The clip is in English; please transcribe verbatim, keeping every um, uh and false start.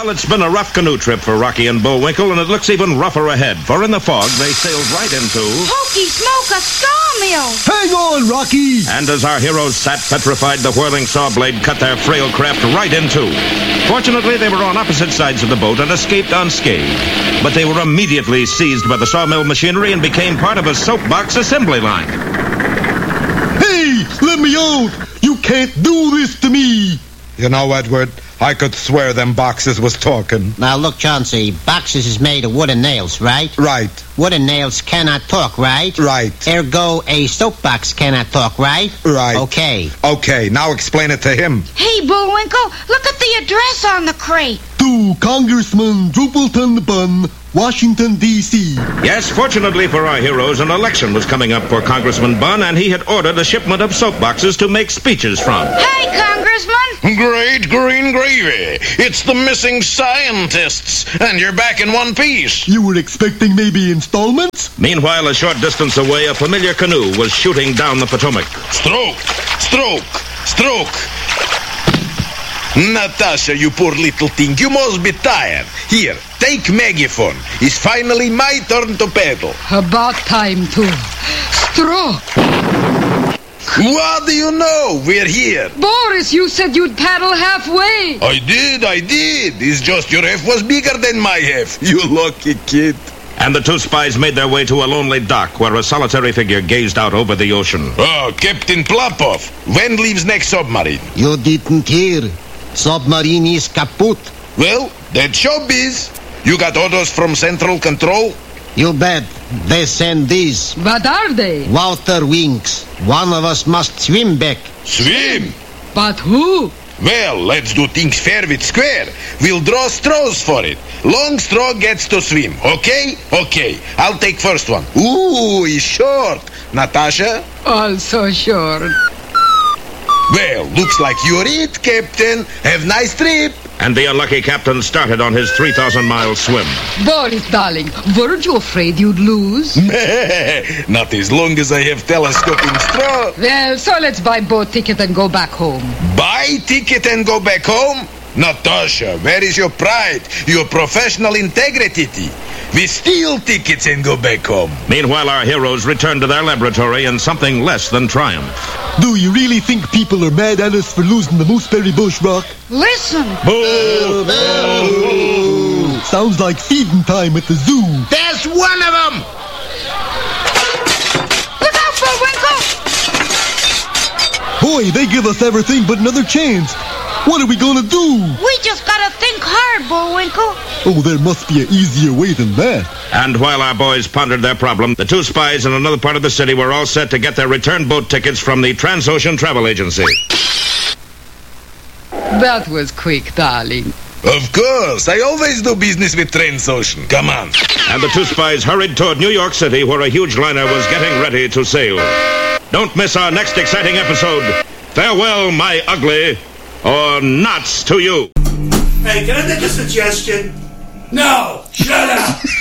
Well, it's been a rough canoe trip for Rocky and Bullwinkle, and it looks even rougher ahead, for in the fog, they sailed right into... Hokey smoke, a sawmill! Hang on, Rocky! And as our heroes sat petrified, the whirling saw blade cut their frail craft right in two. Fortunately, they were on opposite sides of the boat and escaped unscathed. But they were immediately seized by the sawmill machinery and became part of a soapbox assembly line. Hey, let me out! You can't do this to me! You know, Edward, I could swear them boxes was talking. Now, look, Chauncey, boxes is made of wooden nails, right? Right. Wooden nails cannot talk, right? Right. Ergo, a soapbox cannot talk, right? Right. Okay. Okay, now explain it to him. Hey, Bullwinkle, look at the address on the crate. To Congressman Drupalton Bunn, Washington, D C Yes, fortunately for our heroes, an election was coming up for Congressman Bunn, and he had ordered a shipment of soapboxes to make speeches from. Hey, Congressman! Great green gravy. It's the missing scientists, and you're back in one piece. You were expecting maybe installments? Meanwhile, a short distance away, a familiar canoe was shooting down the Potomac. Stroke, stroke, stroke. Natasha, you poor little thing, you must be tired. Here, take megaphone. It's finally my turn to paddle. About time, too. Stroke. What do you know? We're here. Boris, you said you'd paddle halfway. I did, I did. It's just your half was bigger than my half. You lucky kid. And the two spies made their way to a lonely dock where a solitary figure gazed out over the ocean. Oh, Captain Plopov. When leaves next submarine? You didn't hear. Submarine is kaput. Well, that's showbiz. You got orders from Central Control? You bet. They send these. What are they? Water wings. One of us must swim back. Swim? But who? Well, let's do things fair with square. We'll draw straws for it. Long straw gets to swim. Okay? Okay. I'll take first one. Ooh, he's short. Natasha? Also short. Well, looks like you're it, Captain. Have nice trip. And the unlucky captain started on his three thousand mile swim. Boris, darling, weren't you afraid you'd lose? Not as long as I have telescoping straw. Well, so let's buy boat ticket and go back home. Buy ticket and go back home? Natasha, where is your pride, your professional integrity? We steal tickets and go back home. Meanwhile, our heroes returned to their laboratory in something less than triumph. Do you really think people are mad at us for losing the Mooseberry Bush, Rock? Listen. Boo! Boo! Sounds like feeding time at the zoo. There's one of them! Look out, Bullwinkle! Boy, they give us everything but another chance. What are we gonna do? We just gotta think hard, Bullwinkle. Oh, there must be an easier way than that. And while our boys pondered their problem, the two spies in another part of the city were all set to get their return boat tickets from the Transocean Travel Agency. That was quick, darling. Of course. I always do business with Transocean. Come on. And the two spies hurried toward New York City, where a huge liner was getting ready to sail. Don't miss our next exciting episode. Farewell, my ugly, or knots to you. Hey, can I make a suggestion? No! Shut up!